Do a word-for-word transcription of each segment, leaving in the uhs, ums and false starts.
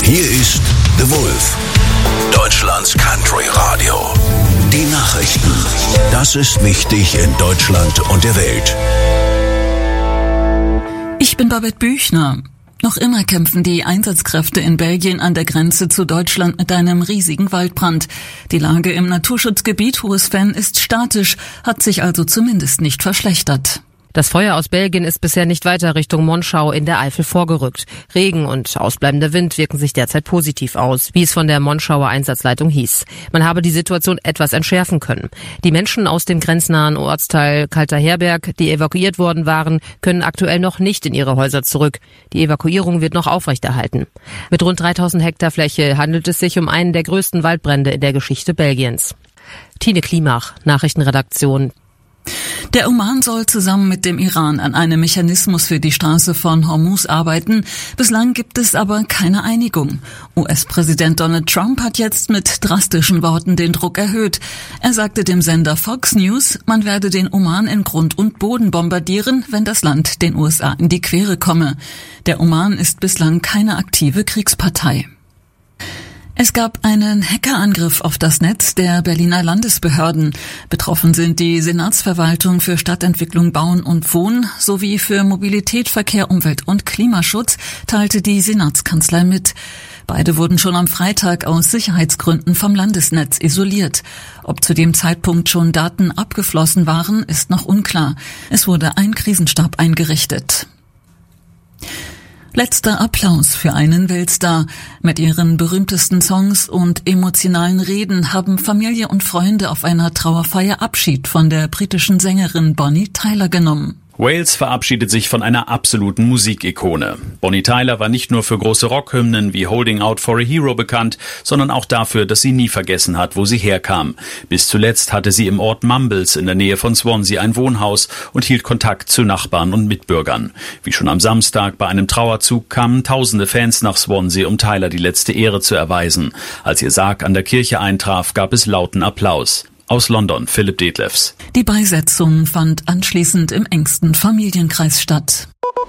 Hier ist The Wolf, Deutschlands Country Radio. Die Nachrichten. Das ist wichtig in Deutschland und der Welt. Ich bin Babette Büchner. Noch immer kämpfen die Einsatzkräfte in Belgien an der Grenze zu Deutschland mit einem riesigen Waldbrand. Die Lage im Naturschutzgebiet Hohes Venn ist statisch, hat sich also zumindest nicht verschlechtert. Das Feuer aus Belgien ist bisher nicht weiter Richtung Monschau in der Eifel vorgerückt. Regen und ausbleibender Wind wirken sich derzeit positiv aus, wie es von der Monschauer Einsatzleitung hieß. Man habe die Situation etwas entschärfen können. Die Menschen aus dem grenznahen Ortsteil Kalter Herberg, die evakuiert worden waren, können aktuell noch nicht in ihre Häuser zurück. Die Evakuierung wird noch aufrechterhalten. Mit rund dreitausend Hektar Fläche handelt es sich um einen der größten Waldbrände in der Geschichte Belgiens. Tine Klimach, Nachrichtenredaktion. Der Oman soll zusammen mit dem Iran an einem Mechanismus für die Straße von Hormuz arbeiten. Bislang gibt es aber keine Einigung. U S-Präsident Donald Trump hat jetzt mit drastischen Worten den Druck erhöht. Er sagte dem Sender Fox News, man werde den Oman in Grund und Boden bombardieren, wenn das Land den U S A in die Quere komme. Der Oman ist bislang keine aktive Kriegspartei. Es gab einen Hackerangriff auf das Netz der Berliner Landesbehörden. Betroffen sind die Senatsverwaltung für Stadtentwicklung, Bauen und Wohnen sowie für Mobilität, Verkehr, Umwelt und Klimaschutz, teilte die Senatskanzlei mit. Beide wurden schon am Freitag aus Sicherheitsgründen vom Landesnetz isoliert. Ob zu dem Zeitpunkt schon Daten abgeflossen waren, ist noch unklar. Es wurde ein Krisenstab eingerichtet. Letzter Applaus für einen Weltstar. Mit ihren berühmtesten Songs und emotionalen Reden haben Familie und Freunde auf einer Trauerfeier Abschied von der britischen Sängerin Bonnie Tyler genommen. Wales verabschiedet sich von einer absoluten Musikikone. Bonnie Tyler war nicht nur für große Rockhymnen wie Holding Out for a Hero bekannt, sondern auch dafür, dass sie nie vergessen hat, wo sie herkam. Bis zuletzt hatte sie im Ort Mumbles in der Nähe von Swansea ein Wohnhaus und hielt Kontakt zu Nachbarn und Mitbürgern. Wie schon am Samstag bei einem Trauerzug kamen tausende Fans nach Swansea, um Tyler die letzte Ehre zu erweisen. Als ihr Sarg an der Kirche eintraf, gab es lauten Applaus. Aus London, Philipp Detlefs. Die Beisetzung fand anschließend im engsten Familienkreis statt.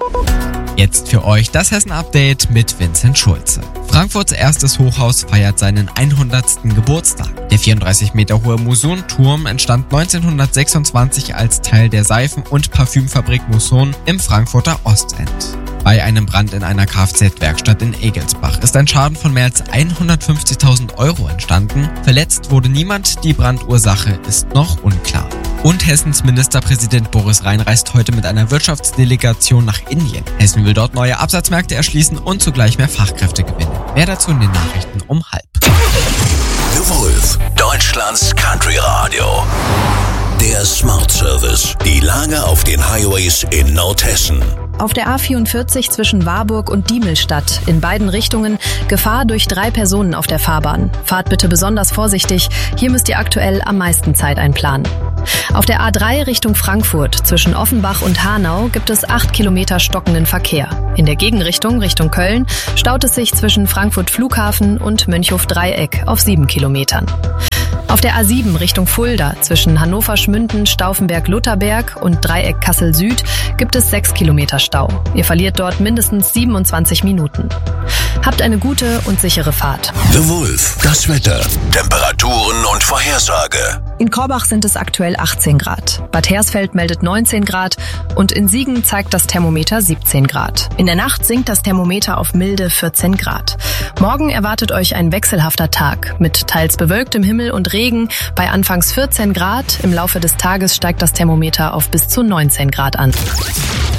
Jetzt für euch das Hessen-Update mit Vincent Schulze. Frankfurts erstes Hochhaus feiert seinen hundert. Geburtstag. Der vierunddreißig Meter hohe Mousson-Turm entstand neunzehnhundertsechsundzwanzig als Teil der Seifen- und Parfümfabrik Mousson im Frankfurter Ostend. Bei einem Brand in einer Kfz-Werkstatt in Egelsbach ist ein Schaden von mehr als hundertfünfzigtausend Euro entstanden. Verletzt wurde niemand, die Brandursache ist noch unklar. Und Hessens Ministerpräsident Boris Rhein reist heute mit einer Wirtschaftsdelegation nach Indien. Hessen will dort neue Absatzmärkte erschließen und zugleich mehr Fachkräfte gewinnen. Mehr dazu in den Nachrichten um halb. The Wolf, Deutschlands Country Radio. Der Smart Service. Die Lage auf den Highways in Nordhessen. Auf der A vierundvierzig zwischen Warburg und Diemelstadt in beiden Richtungen Gefahr durch drei Personen auf der Fahrbahn. Fahrt bitte besonders vorsichtig, hier müsst ihr aktuell am meisten Zeit einplanen. Auf der A drei Richtung Frankfurt zwischen Offenbach und Hanau gibt es acht Kilometer stockenden Verkehr. In der Gegenrichtung Richtung Köln staut es sich zwischen Frankfurt Flughafen und Mönchhof-Dreieck auf sieben Kilometern. Auf der A sieben Richtung Fulda zwischen Hannover-Schmünden, Stauffenberg-Lutherberg und Dreieck Kassel-Süd gibt es sechs Kilometer Stau. Ihr verliert dort mindestens siebenundzwanzig Minuten. Habt eine gute und sichere Fahrt. The Wolf, das Wetter, Temperaturen und Vorhersage. In Korbach sind es aktuell achtzehn Grad. Bad Hersfeld meldet neunzehn Grad und in Siegen zeigt das Thermometer siebzehn Grad. In der Nacht sinkt das Thermometer auf milde vierzehn Grad. Morgen erwartet euch ein wechselhafter Tag mit teils bewölktem Himmel und Regen bei anfangs vierzehn Grad. Im Laufe des Tages steigt das Thermometer auf bis zu neunzehn Grad an.